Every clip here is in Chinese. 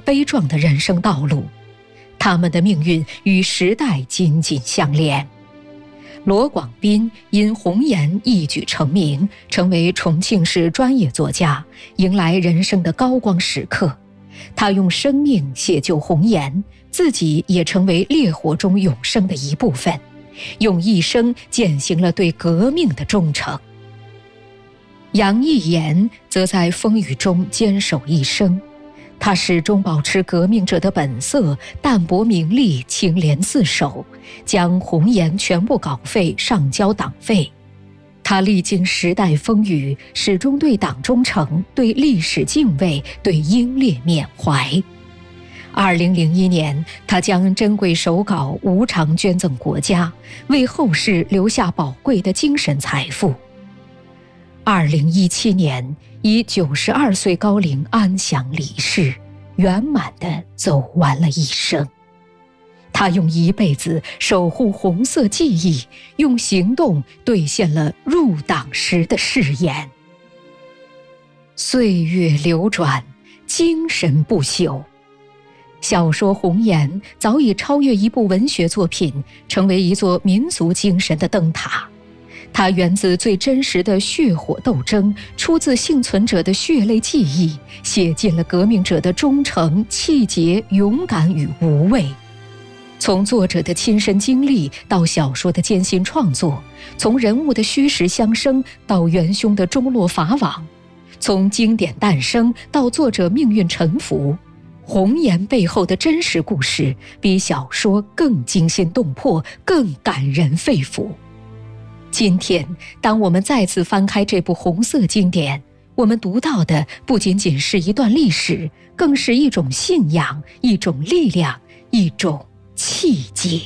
悲壮的人生道路，他们的命运与时代紧紧相连。罗广斌因红颜一举成名，成为重庆市专业作家，迎来人生的高光时刻。他用生命写就红颜，自己也成为烈火中永生的一部分，用一生践行了对革命的忠诚。杨毅言则在风雨中坚守一生，他始终保持革命者的本色，淡泊名利，清廉自守，将红颜全部稿费上交党费。他历经时代风雨，始终对党忠诚，对历史敬畏，对英烈缅怀。2001年，他将珍贵手稿无偿捐赠国家，为后世留下宝贵的精神财富。2017年，以92岁高龄安详离世，圆满地走完了一生。他用一辈子守护红色记忆，用行动兑现了入党时的誓言。岁月流转，精神不朽。小说《红颜》早已超越一部文学作品，成为一座民族精神的灯塔。它源自最真实的血火斗争，出自幸存者的血泪记忆，写尽了革命者的忠诚、气节、勇敢与无畏。从作者的亲身经历到小说的艰辛创作，从人物的虚实相生到元凶的终落法网，从经典诞生到作者命运沉浮，红颜背后的真实故事比小说更惊心动魄，更感人肺腑。今天，当我们再次翻开这部红色经典，我们读到的不仅仅是一段历史，更是一种信仰，一种力量，一种气节。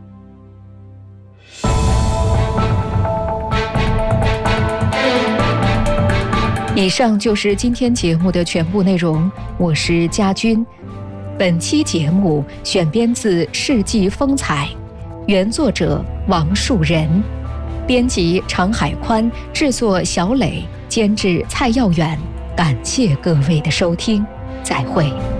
以上就是今天节目的全部内容，我是佳君。本期节目选编自《世纪风采》，原作者王树人，编辑常海宽，制作小磊，监制蔡耀远。感谢各位的收听，再会。